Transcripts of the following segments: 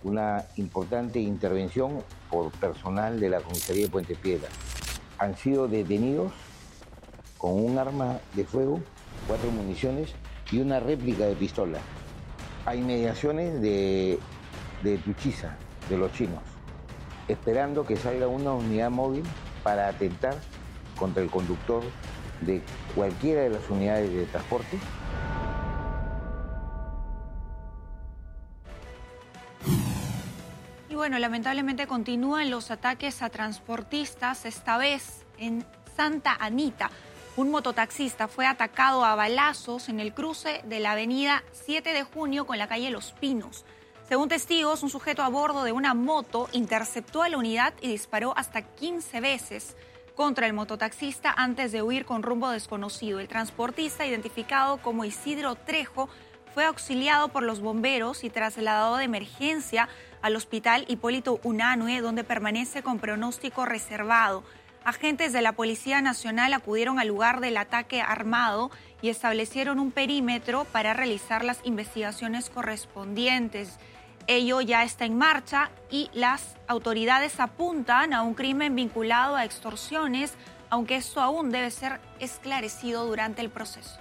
una importante intervención por personal de la comisaría de Puente Piedra. Han sido detenidos con un arma de fuego, 4 municiones y una réplica de pistola. Hay mediaciones de Tuchiza, de los chinos, esperando que salga una unidad móvil para atentar contra el conductor de cualquiera de las unidades de transporte. Y bueno, lamentablemente continúan los ataques a transportistas, esta vez en Santa Anita. Un mototaxista fue atacado a balazos en el cruce de la avenida 7 de Junio con la calle Los Pinos. Según testigos, un sujeto a bordo de una moto interceptó a la unidad y disparó hasta 15 veces contra el mototaxista antes de huir con rumbo desconocido. El transportista, identificado como Isidro Trejo, fue auxiliado por los bomberos y trasladado de emergencia al hospital Hipólito Unanue, donde permanece con pronóstico reservado. Agentes de la Policía Nacional acudieron al lugar del ataque armado y establecieron un perímetro para realizar las investigaciones correspondientes. Ello ya está en marcha y las autoridades apuntan a un crimen vinculado a extorsiones, aunque esto aún debe ser esclarecido durante el proceso.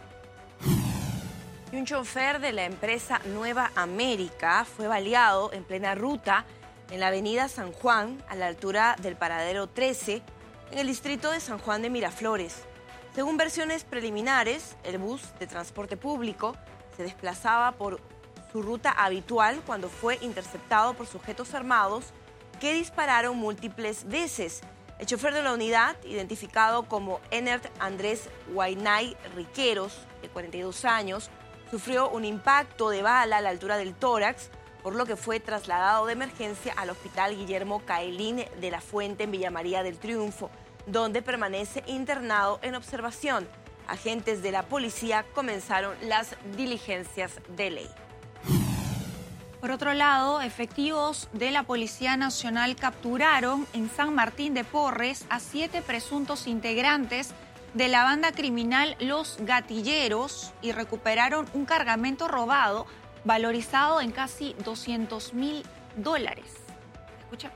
Y un chofer de la empresa Nueva América fue baleado en plena ruta en la avenida San Juan, a la altura del paradero 13, en el distrito de San Juan de Miraflores. Según versiones preliminares, el bus de transporte público se desplazaba por su ruta habitual cuando fue interceptado por sujetos armados que dispararon múltiples veces. El chofer de la unidad, identificado como Enert Andrés Guaynay Riqueros, de 42 años, sufrió un impacto de bala a la altura del tórax, por lo que fue trasladado de emergencia al Hospital Guillermo Cailín de la Fuente en Villa María del Triunfo, donde permanece internado en observación. Agentes de la policía comenzaron las diligencias de ley. Por otro lado, efectivos de la Policía Nacional capturaron en San Martín de Porres a 7 presuntos integrantes de la banda criminal Los Gatilleros y recuperaron un cargamento robado valorizado en casi $200.000. Escuchemos.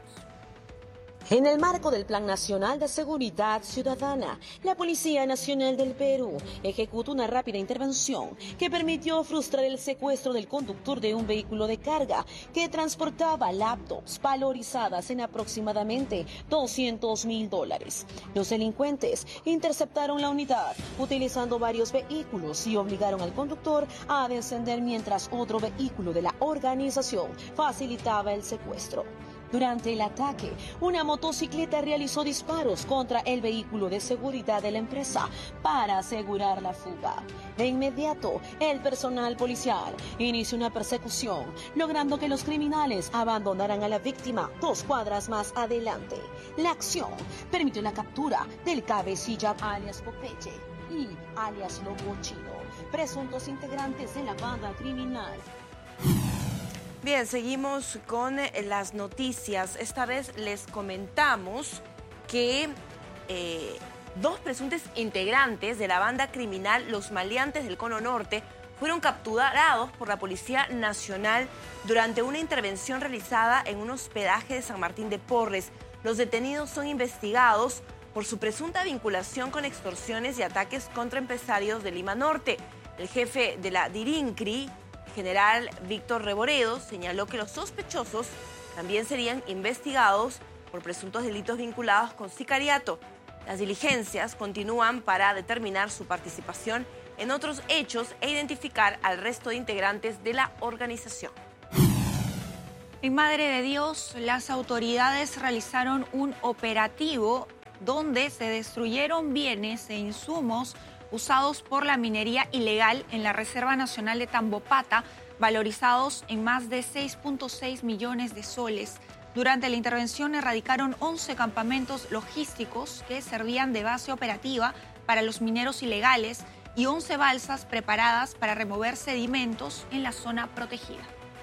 En el marco del Plan Nacional de Seguridad Ciudadana, la Policía Nacional del Perú ejecutó una rápida intervención que permitió frustrar el secuestro del conductor de un vehículo de carga que transportaba laptops valorizadas en aproximadamente $200.000. Los delincuentes interceptaron la unidad utilizando varios vehículos y obligaron al conductor a descender mientras otro vehículo de la organización facilitaba el secuestro. Durante el ataque, una motocicleta realizó disparos contra el vehículo de seguridad de la empresa para asegurar la fuga. De inmediato, el personal policial inició una persecución, logrando que los criminales abandonaran a la víctima 2 cuadras más adelante. La acción permitió la captura del cabecilla alias Popeye y alias Lobo Chino, presuntos integrantes de la banda criminal. Bien, seguimos con las noticias. Esta vez les comentamos que 2 presuntos integrantes de la banda criminal Los Maleantes del Cono Norte fueron capturados por la Policía Nacional durante una intervención realizada en un hospedaje de San Martín de Porres. Los detenidos son investigados por su presunta vinculación con extorsiones y ataques contra empresarios de Lima Norte. El jefe de la DIRINCRI, general Víctor Reboredo, señaló que los sospechosos también serían investigados por presuntos delitos vinculados con sicariato. Las diligencias continúan para determinar su participación en otros hechos e identificar al resto de integrantes de la organización. En Madre de Dios, las autoridades realizaron un operativo donde se destruyeron bienes e insumos usados por la minería ilegal en la Reserva Nacional de Tambopata, valorizados en más de 6.6 millones de soles. Durante la intervención erradicaron 11 campamentos logísticos que servían de base operativa para los mineros ilegales y 11 balsas preparadas para remover sedimentos en la zona protegida.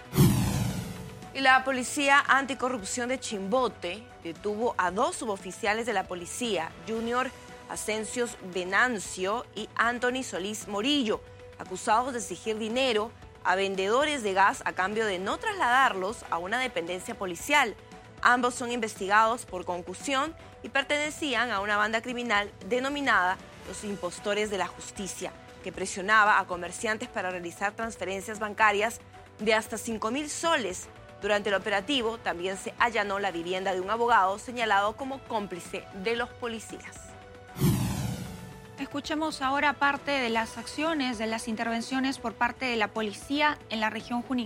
Y la Policía Anticorrupción de Chimbote detuvo a 2 suboficiales de la policía, Junior Ascensios Venancio y Anthony Solís Morillo, acusados de exigir dinero a vendedores de gas a cambio de no trasladarlos a una dependencia policial. Ambos son investigados por concusión y pertenecían a una banda criminal denominada los Impostores de la Justicia, que presionaba a comerciantes para realizar transferencias bancarias de hasta 5.000 soles. Durante el operativo también se allanó la vivienda de un abogado señalado como cómplice de los policías. Escuchemos ahora parte de las acciones, de las intervenciones por parte de la policía en la región Junín.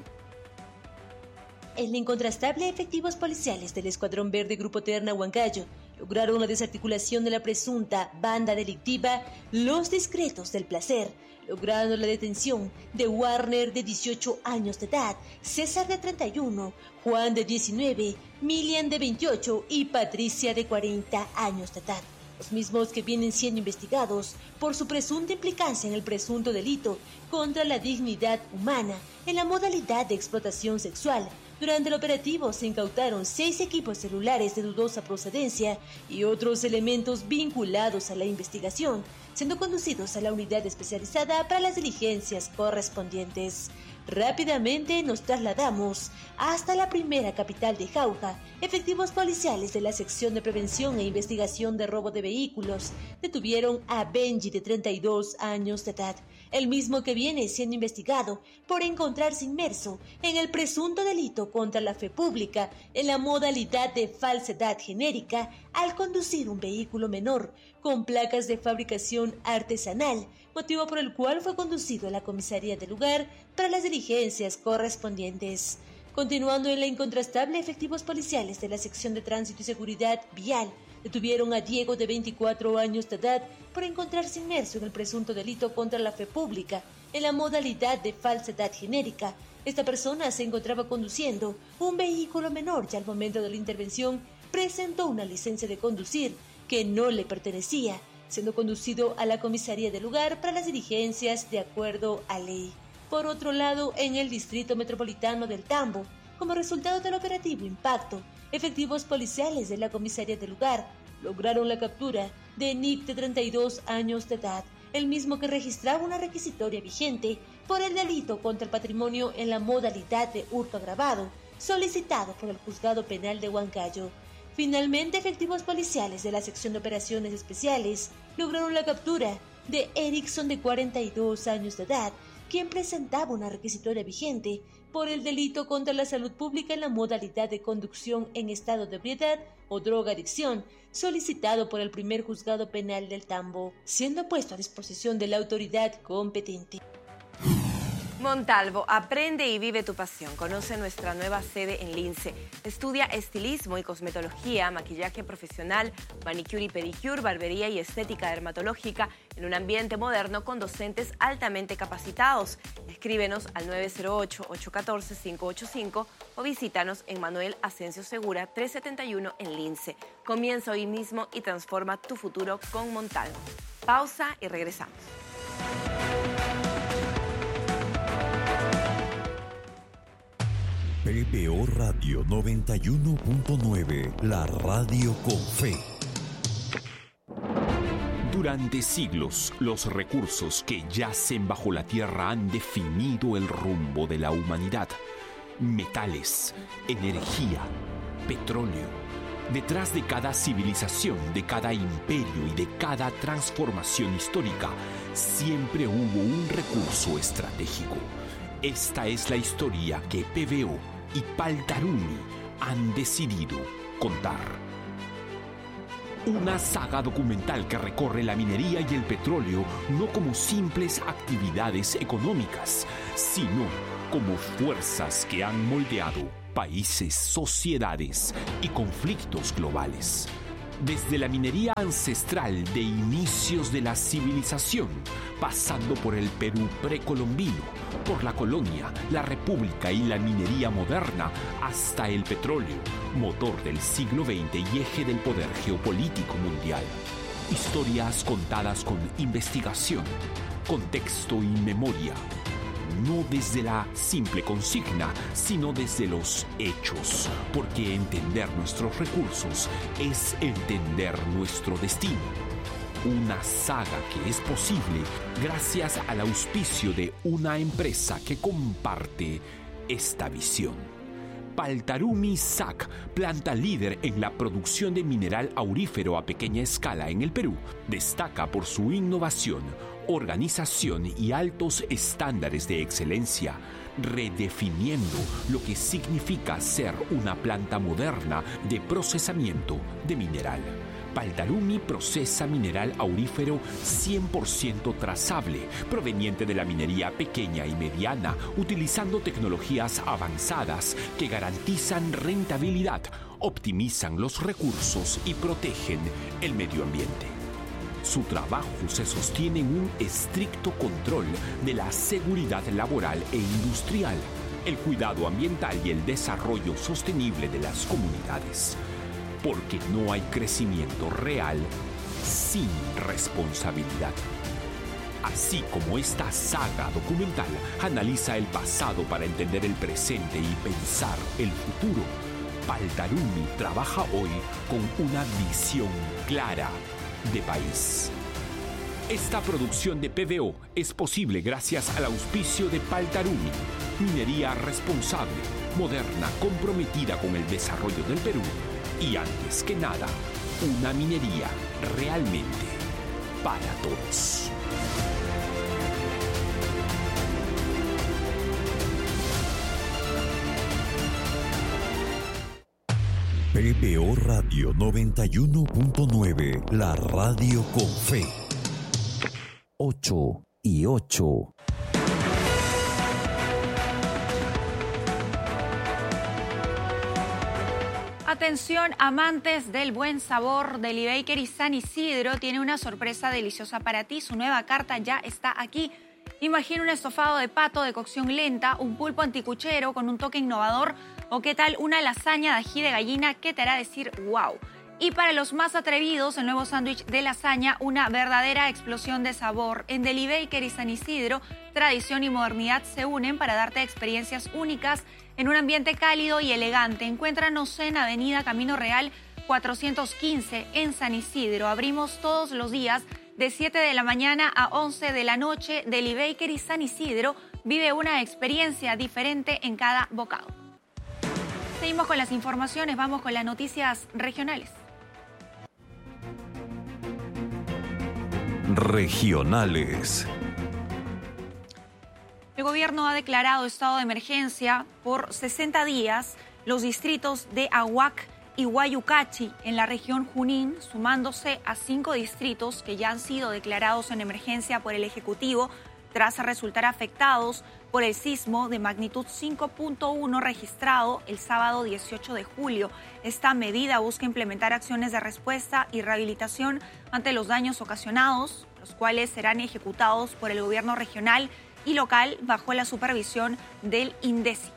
En la incontrastable efectivos policiales del Escuadrón Verde Grupo Terna Huancayo lograron la desarticulación de la presunta banda delictiva Los Discretos del Placer, logrando la detención de Warner de 18 años de edad, César de 31, Juan de 19, Milian de 28 y Patricia de 40 años de edad. Los mismos que vienen siendo investigados por su presunta implicancia en el presunto delito contra la dignidad humana en la modalidad de explotación sexual. Durante el operativo se incautaron 6 equipos celulares de dudosa procedencia y otros elementos vinculados a la investigación, siendo conducidos a la unidad especializada para las diligencias correspondientes. Rápidamente nos trasladamos hasta la primera capital de Jauja. Efectivos policiales de la sección de prevención e investigación de robo de vehículos detuvieron a Benji de 32 años de edad, el mismo que viene siendo investigado por encontrarse inmerso en el presunto delito contra la fe pública en la modalidad de falsedad genérica al conducir un vehículo menor con placas de fabricación artesanal, motivo por el cual fue conducido a la comisaría del lugar para las diligencias correspondientes. Continuando en la incontrastable, efectivos policiales de la sección de tránsito y seguridad vial detuvieron a Diego de 24 años de edad por encontrarse inmerso en el presunto delito contra la fe pública en la modalidad de falsedad genérica. Esta persona se encontraba conduciendo un vehículo menor y al momento de la intervención presentó una licencia de conducir que no le pertenecía, siendo conducido a la comisaría del lugar para las diligencias de acuerdo a ley. Por otro lado, en el distrito metropolitano del Tambo, como resultado del operativo Impacto, efectivos policiales de la comisaría del lugar lograron la captura de Nick de 32 años de edad, el mismo que registraba una requisitoria vigente por el delito contra el patrimonio en la modalidad de hurto agravado, solicitado por el Juzgado Penal de Huancayo. Finalmente, efectivos policiales de la sección de operaciones especiales lograron la captura de Erickson de 42 años de edad, quien presentaba una requisitoria vigente por el delito contra la salud pública en la modalidad de conducción en estado de ebriedad o drogadicción, solicitado por el primer juzgado penal del Tambo, siendo puesto a disposición de la autoridad competente. Montalvo, aprende y vive tu pasión. Conoce nuestra nueva sede en Lince. Estudia estilismo y cosmetología, maquillaje profesional, manicure y pedicure, barbería y estética dermatológica en un ambiente moderno con docentes altamente capacitados. Escríbenos al 908-814-585 o visítanos en Manuel Asensio Segura 371 en Lince. Comienza hoy mismo y transforma tu futuro con Montalvo. Pausa y regresamos. PBO Radio 91.9, la radio con fe. Durante siglos, los recursos que yacen bajo la tierra han definido el rumbo de la humanidad. Metales, energía, petróleo. Detrás de cada civilización, de cada imperio y de cada transformación histórica, siempre hubo un recurso estratégico. Esta es la historia que PBO y Paltaruni han decidido contar. Una saga documental que recorre la minería y el petróleo no como simples actividades económicas, sino como fuerzas que han moldeado países, sociedades y conflictos globales. Desde la minería ancestral de inicios de la civilización, pasando por el Perú precolombino, por la colonia, la república y la minería moderna, hasta el petróleo, motor del siglo XX y eje del poder geopolítico mundial. Historias contadas con investigación, contexto y memoria. No desde la simple consigna, sino desde los hechos, porque entender nuestros recursos es entender nuestro destino. Una saga que es posible gracias al auspicio de una empresa que comparte esta visión. Paltarumi SAC, planta líder en la producción de mineral aurífero a pequeña escala en el Perú, destaca por su innovación, organización y altos estándares de excelencia, redefiniendo lo que significa ser una planta moderna de procesamiento de mineral. Paltarumi procesa mineral aurífero 100% trazable, proveniente de la minería pequeña y mediana, utilizando tecnologías avanzadas que garantizan rentabilidad, optimizan los recursos y protegen el medio ambiente. Su trabajo se sostiene en un estricto control de la seguridad laboral e industrial, el cuidado ambiental y el desarrollo sostenible de las comunidades. Porque no hay crecimiento real sin responsabilidad. Así como esta saga documental analiza el pasado para entender el presente y pensar el futuro, Paltarumi trabaja hoy con una visión clara de país. Esta producción de PVO es posible gracias al auspicio de Paltarumi, minería responsable, moderna, comprometida con el desarrollo del Perú y, antes que nada, una minería realmente para todos. PBO Radio 91.9, la radio con fe. 8 y 8. Atención, amantes del buen sabor. Deli Bakery San Isidro tiene una sorpresa deliciosa para ti. Su nueva carta ya está aquí. Imagina un estofado de pato de cocción lenta, un pulpo anticuchero con un toque innovador, o qué tal una lasaña de ají de gallina que te hará decir wow. Y para los más atrevidos, el nuevo sándwich de lasaña, una verdadera explosión de sabor. En Deli Bakery San Isidro, tradición y modernidad se unen para darte experiencias únicas en un ambiente cálido y elegante. Encuéntranos en Avenida Camino Real 415 en San Isidro. Abrimos todos los días de 7 de la mañana a 11 de la noche. Deli Bakery San Isidro vive una experiencia diferente en cada bocado. Seguimos con las informaciones, vamos con las noticias regionales. Regionales. El gobierno ha declarado estado de emergencia por 60 días los distritos de Ahuac y Guayucachi en la región Junín, sumándose a 5 distritos que ya han sido declarados en emergencia por el Ejecutivo tras resultar afectados por el sismo de magnitud 5.1 registrado el sábado 18 de julio. Esta medida busca implementar acciones de respuesta y rehabilitación ante los daños ocasionados, los cuales serán ejecutados por el gobierno regional y local bajo la supervisión del INDECI.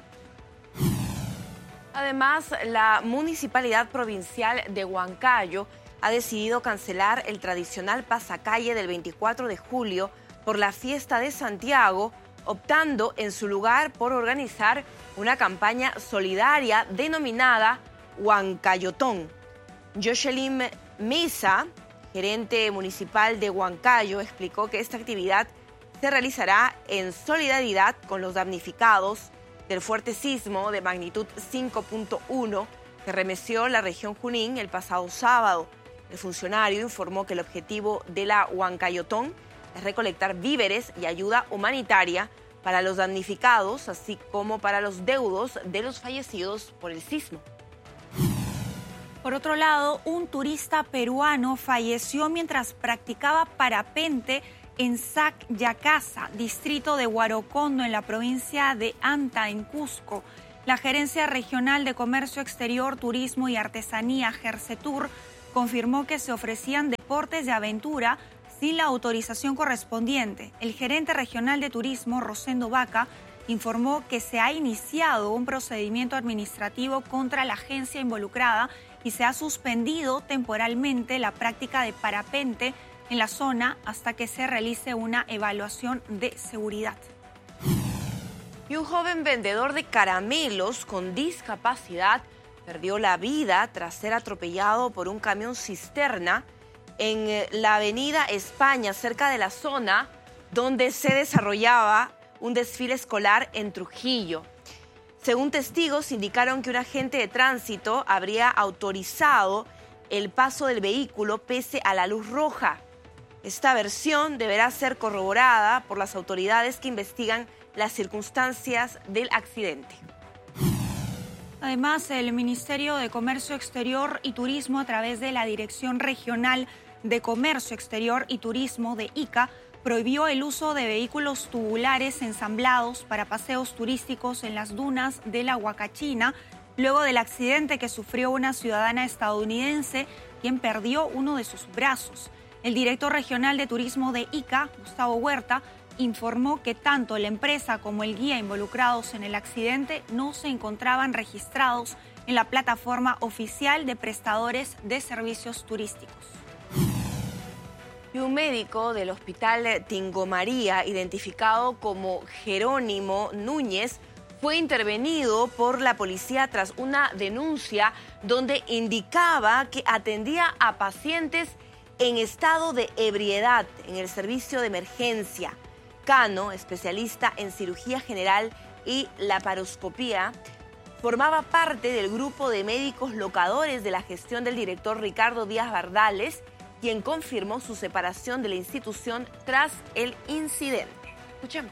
Además, la Municipalidad Provincial de Huancayo ha decidido cancelar el tradicional pasacalle del 24 de julio por la fiesta de Santiago, optando en su lugar por organizar una campaña solidaria denominada Huancayotón. Jocelyn Misa, gerente municipal de Huancayo, explicó que esta actividad se realizará en solidaridad con los damnificados del fuerte sismo de magnitud 5.1 que remeció la región Junín el pasado sábado. El funcionario informó que el objetivo de la Huancayotón es recolectar víveres y ayuda humanitaria para los damnificados, así como para los deudos de los fallecidos por el sismo. Por otro lado, un turista peruano falleció mientras practicaba parapente en Sac-Yacasa, distrito de Huarocondo, en la provincia de Anta, en Cusco. La Gerencia Regional de Comercio Exterior, Turismo y Artesanía, Gercetur, confirmó que se ofrecían deportes de aventura sin la autorización correspondiente. El gerente regional de turismo, Rosendo Vaca, informó que se ha iniciado un procedimiento administrativo contra la agencia involucrada y se ha suspendido temporalmente la práctica de parapente en la zona hasta que se realice una evaluación de seguridad. Y un joven vendedor de caramelos con discapacidad perdió la vida tras ser atropellado por un camión cisterna en la avenida España, cerca de la zona donde se desarrollaba un desfile escolar en Trujillo. Según testigos, indicaron que un agente de tránsito habría autorizado el paso del vehículo pese a la luz roja. Esta versión deberá ser corroborada por las autoridades que investigan las circunstancias del accidente. Además, el Ministerio de Comercio Exterior y Turismo, a través de la Dirección Regional de Comercio Exterior y Turismo de Ica, prohibió el uso de vehículos tubulares ensamblados para paseos turísticos en las dunas de la Huacachina, luego del accidente que sufrió una ciudadana estadounidense, quien perdió uno de sus brazos. El director regional de turismo de Ica, Gustavo Huerta, informó que tanto la empresa como el guía involucrados en el accidente no se encontraban registrados en la plataforma oficial de prestadores de servicios turísticos. Y un médico del hospital Tingo María, identificado como Jerónimo Núñez, fue intervenido por la policía tras una denuncia donde indicaba que atendía a pacientes en estado de ebriedad en el servicio de emergencia. Cano, especialista en cirugía general y laparoscopía, formaba parte del grupo de médicos locadores de la gestión del director Ricardo Díaz Bardales, quien confirmó su separación de la institución tras el incidente. Escuchemos.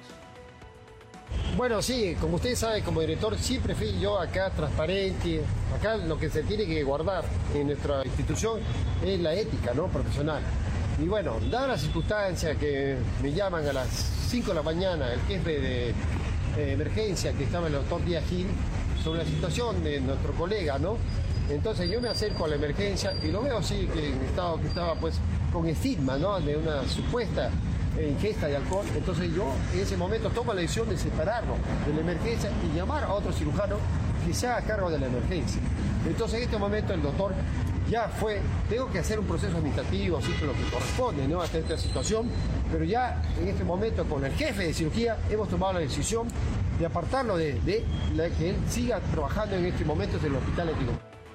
Bueno, sí, como ustedes saben, como director siempre fui yo acá transparente. Acá lo que se tiene que guardar en nuestra institución es la ética, ¿no?, profesional. Y bueno, dada la circunstancia que me llaman a las 5 de la mañana el jefe de emergencia, que estaba el doctor Díaz Gil, sobre la situación de nuestro colega, ¿no? Entonces yo me acerco a la emergencia y lo veo así, que estaba pues con estigma, ¿no?, de una supuesta ingesta de alcohol. Entonces yo en ese momento tomo la decisión de separarlo de la emergencia y llamar a otro cirujano que se haga cargo de la emergencia. Entonces en este momento el doctor ya fue, tengo que hacer un proceso administrativo, así que lo que corresponde, ¿no?, hasta esta situación, pero ya en este momento con el jefe de cirugía hemos tomado la decisión de apartarlo de que él siga trabajando en este momento en el hospital de Tingo.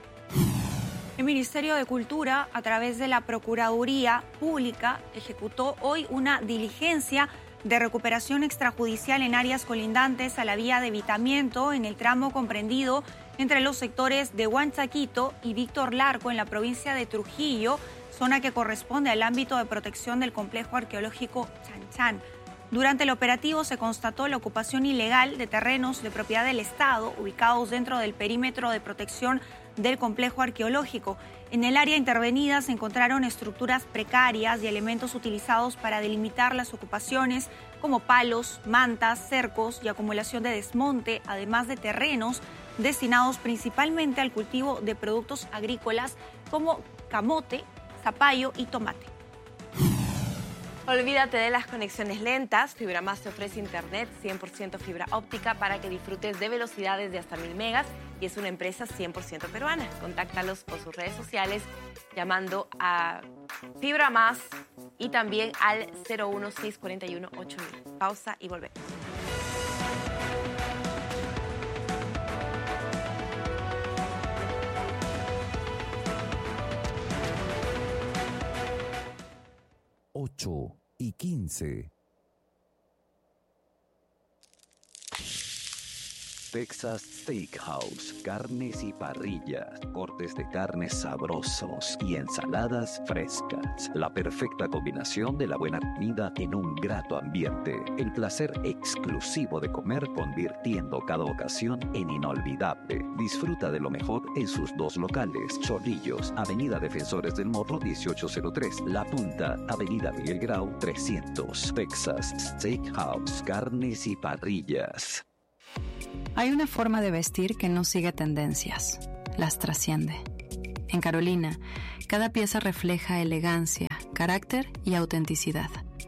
El Ministerio de Cultura, a través de la Procuraduría Pública, ejecutó hoy una diligencia de recuperación extrajudicial en áreas colindantes a la vía de Vitamiento, en el tramo comprendido entre los sectores de Huanchaquito y Víctor Larco, en la provincia de Trujillo, zona que corresponde al ámbito de protección del complejo arqueológico Chanchan. Durante el operativo se constató la ocupación ilegal de terrenos de propiedad del Estado ubicados dentro del perímetro de protección del complejo arqueológico. En el área intervenida se encontraron estructuras precarias y elementos utilizados para delimitar las ocupaciones, como palos, mantas, cercos y acumulación de desmonte, además de terrenos destinados principalmente al cultivo de productos agrícolas como camote, zapallo y tomate. Olvídate de las conexiones lentas. FibraMás te ofrece internet 100% fibra óptica para que disfrutes de velocidades de hasta 1000 megas y es una empresa 100% peruana. Contáctalos por sus redes sociales llamando a FibraMás y también al 016418000. Pausa y volvemos. Ocho y 15. Texas Steakhouse, carnes y parrillas, cortes de carnes sabrosos y ensaladas frescas. La perfecta combinación de la buena comida en un grato ambiente. El placer exclusivo de comer, convirtiendo cada ocasión en inolvidable. Disfruta de lo mejor en sus dos locales: Chorrillos, Avenida Defensores del Morro 1803, La Punta, Avenida Miguel Grau 300. Texas Steakhouse, carnes y parrillas. Hay una forma de vestir que no sigue tendencias, las trasciende. En Carolina, cada pieza refleja elegancia, carácter y autenticidad.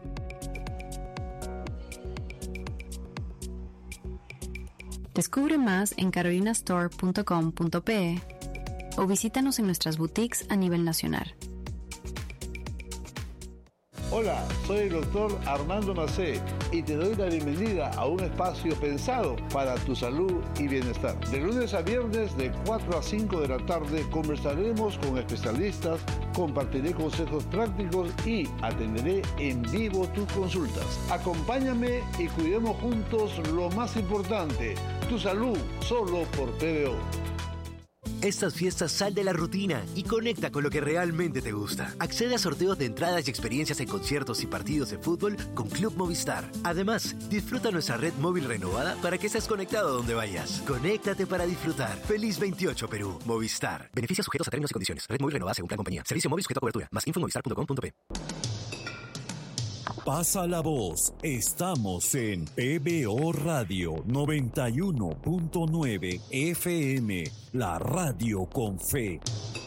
Descubre más en carolinastore.com.pe o visítanos en nuestras boutiques a nivel nacional. Hola, soy el doctor Armando Macé y te doy la bienvenida a un espacio pensado para tu salud y bienestar. De lunes a viernes de 4 a 5 de la tarde conversaremos con especialistas, compartiré consejos prácticos y atenderé en vivo tus consultas. Acompáñame y cuidemos juntos lo más importante, tu salud, solo por PBO. Estas fiestas sal de la rutina y conecta con lo que realmente te gusta. Accede a sorteos de entradas y experiencias en conciertos y partidos de fútbol con Club Movistar. Además, disfruta nuestra red móvil renovada para que estés conectado donde vayas. Conéctate para disfrutar. Feliz 28 Perú. Movistar. Beneficios sujetos a términos y condiciones. Red móvil renovada según plan compañía. Servicio móvil sujeto a cobertura. Más info en movistar.com.p. Pasa la voz. Estamos en PBO Radio 91.9 FM, la radio con fe.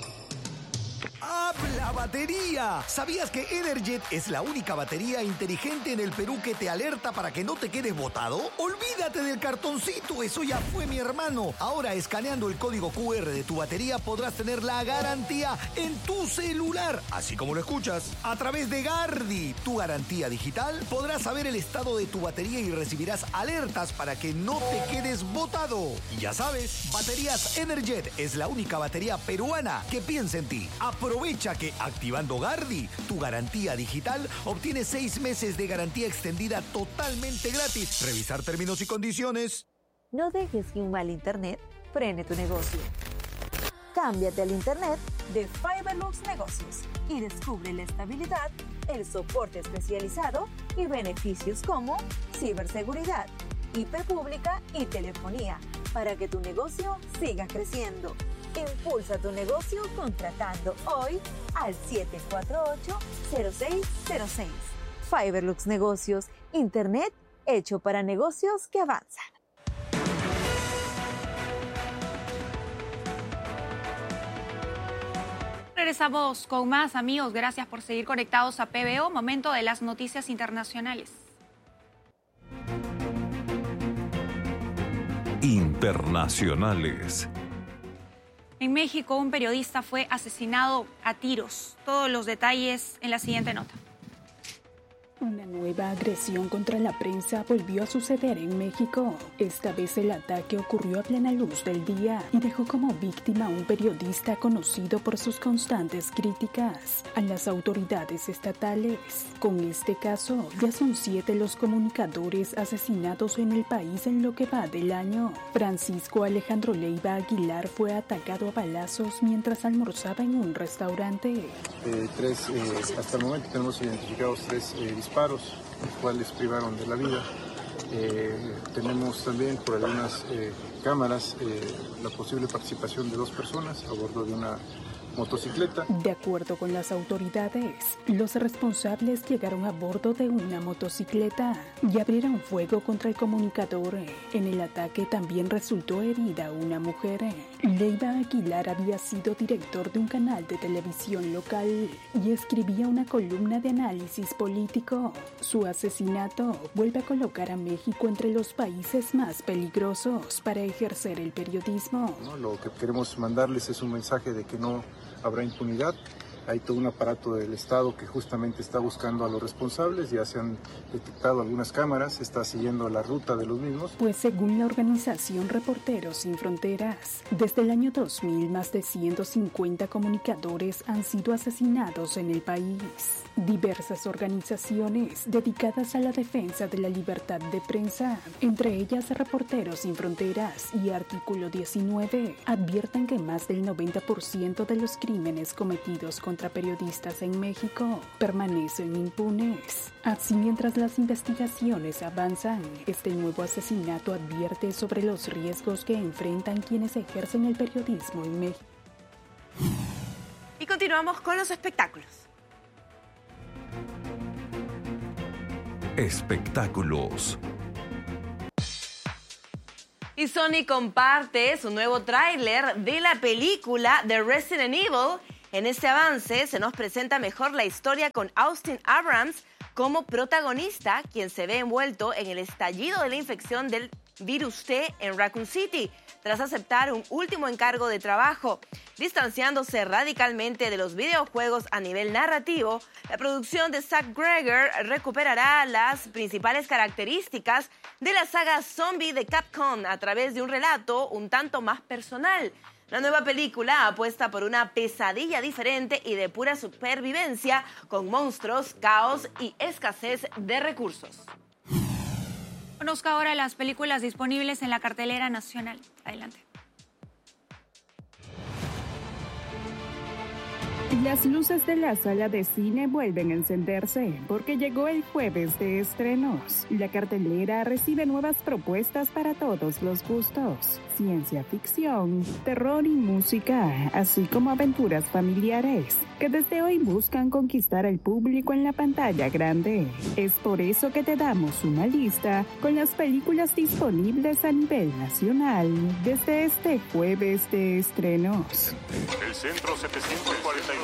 ¡Habla batería! ¿Sabías que Energet es la única batería inteligente en el Perú que te alerta para que no te quedes botado? ¡Olvídate del cartoncito! Eso ya fue, mi hermano. Ahora, escaneando el código QR de tu batería, podrás tener la garantía en tu celular. Así como lo escuchas. A través de Gardi, tu garantía digital, podrás saber el estado de tu batería y recibirás alertas para que no te quedes botado. Y ya sabes, Baterías Energet es la única batería peruana que piensa en ti. Aprovecha que activando Gardi, tu garantía digital, obtienes 6 meses de garantía extendida totalmente gratis. Revisar términos y condiciones. No dejes que un mal internet frene tu negocio. Cámbiate al internet de Fiberlux Negocios y descubre la estabilidad, el soporte especializado y beneficios como ciberseguridad, IP pública y telefonía para que tu negocio siga creciendo. Impulsa tu negocio contratando hoy al 748-0606. Fiberlux Negocios, internet hecho para negocios que avanzan. Regresamos con más, amigos. Gracias por seguir conectados a PBO. Momento de las noticias internacionales. Internacionales. En México, un periodista fue asesinado a tiros. Todos los detalles en la siguiente nota. Una nueva agresión contra la prensa volvió a suceder en México. Esta vez el ataque ocurrió a plena luz del día y dejó como víctima a un periodista conocido por sus constantes críticas a las autoridades estatales. Con este caso, ya son 7 los comunicadores asesinados en el país en lo que va del año. Francisco Alejandro Leiva Aguilar fue atacado a balazos mientras almorzaba en un restaurante. Hasta el momento tenemos identificados 3 disparos, los cuales privaron de la vida. Tenemos también por algunas cámaras la posible participación de 2 personas a bordo de una motocicleta. De acuerdo con las autoridades, los responsables llegaron a bordo de una motocicleta y abrieron fuego contra el comunicador. En el ataque también resultó herida una mujer. Leiva Aguilar había sido director de un canal de televisión local y escribía una columna de análisis político. Su asesinato vuelve a colocar a México entre los países más peligrosos para ejercer el periodismo. Lo que queremos mandarles es un mensaje de que no habrá impunidad. Hay todo un aparato del Estado que justamente está buscando a los responsables. Ya se han detectado algunas cámaras, se está siguiendo la ruta de los mismos. Pues según la organización Reporteros Sin Fronteras, desde el año 2000 más de 150 comunicadores han sido asesinados en el país. Diversas organizaciones dedicadas a la defensa de la libertad de prensa, entre ellas Reporteros Sin Fronteras y Artículo 19, advierten que más del 90% de los crímenes cometidos contra periodistas en México permanecen impunes. Así, mientras las investigaciones avanzan, este nuevo asesinato advierte sobre los riesgos que enfrentan quienes ejercen el periodismo en México. Y continuamos con los espectáculos. Espectáculos. Y Sony comparte su nuevo tráiler de la película The Resident Evil. En este avance se nos presenta mejor la historia con Austin Abrams como protagonista, quien se ve envuelto en el estallido de la infección del Virus T en Raccoon City, tras aceptar un último encargo de trabajo. Distanciándose radicalmente de los videojuegos a nivel narrativo, la producción de Zack Greger recuperará las principales características de la saga zombie de Capcom a través de un relato un tanto más personal. La nueva película apuesta por una pesadilla diferente y de pura supervivencia, con monstruos, caos y escasez de recursos. Conozca ahora las películas disponibles en la cartelera nacional. Adelante. Las luces de la sala de cine vuelven a encenderse porque llegó el jueves de estrenos. La cartelera recibe nuevas propuestas para todos los gustos: ciencia ficción, terror y música, así como aventuras familiares, que desde hoy buscan conquistar al público en la pantalla grande. Es por eso que te damos una lista con las películas disponibles a nivel nacional desde este jueves de estrenos. El centro 749.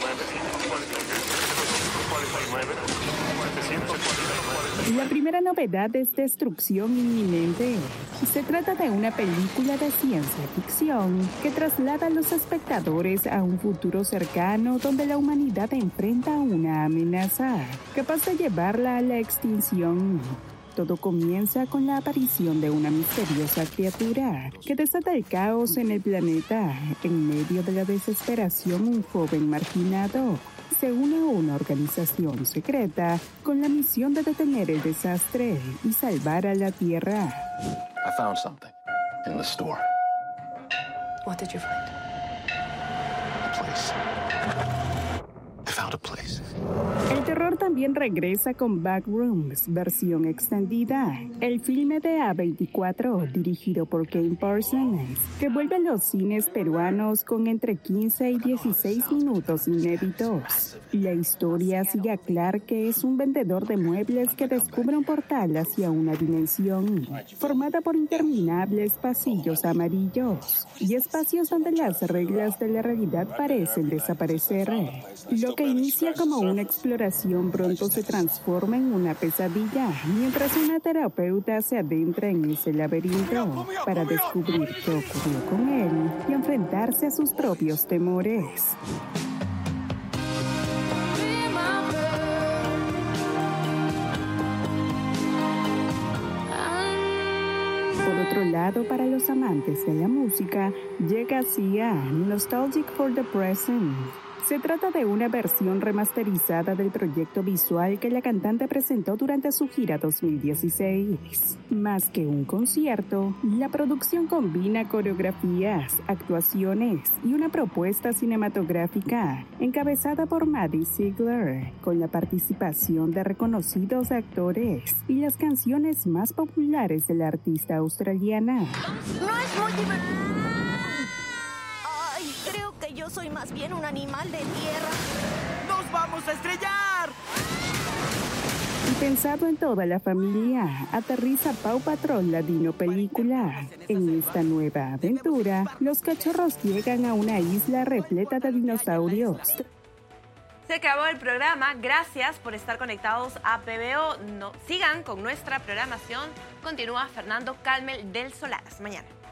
La primera novedad es Destrucción Inminente. Se trata de una película de ciencia ficción que traslada a los espectadores a un futuro cercano donde la humanidad enfrenta una amenaza capaz de llevarla a la extinción. Todo comienza con la aparición de una misteriosa criatura que desata el caos en el planeta. En medio de la desesperación, un joven marginado se une a una organización secreta con la misión de detener el desastre y salvar a la Tierra. I found something in the store. What did you find? A place. I found a place. El terror también regresa con Backrooms, versión extendida. El filme de A24, dirigido por Kane Parsons, que vuelve a los cines peruanos con entre 15 y 16 minutos inéditos. La historia sigue a Clark, que es un vendedor de muebles que descubre un portal hacia una dimensión formada por interminables pasillos amarillos y espacios donde las reglas de la realidad parecen desaparecer. Lo que inicia como una exploración pronto se transforma en una pesadilla, mientras una terapeuta se adentra en ese laberinto para descubrir qué ocurrió con él y enfrentarse a sus propios temores. Por otro lado, para los amantes de la música, llega Sia, Nostalgic for the Present. Se trata de una versión remasterizada del proyecto visual que la cantante presentó durante su gira 2016. Más que un concierto, la producción combina coreografías, actuaciones y una propuesta cinematográfica encabezada por Maddie Ziegler, con la participación de reconocidos actores y las canciones más populares de la artista australiana. No es muy divertido. Yo soy más bien un animal de tierra. ¡Nos vamos a estrellar! Y pensado en toda la familia, aterriza Paw Patrol, la Dino película. En esta nueva aventura, los cachorros llegan a una isla repleta de dinosaurios. Se acabó el programa. Gracias por estar conectados a PBO. Sigan con nuestra programación. Continúa Fernando Calmel del Solar. Hasta mañana.